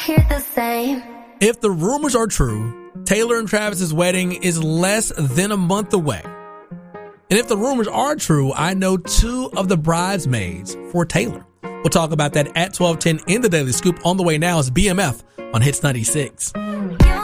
hear the same. If the rumors are true, Taylor and Travis's wedding is less than a month away. And if the rumors are true, I know two of the bridesmaids for Taylor. We'll talk about that at 12:10 in the Daily Scoop. On the way now is BMF on Hits 96.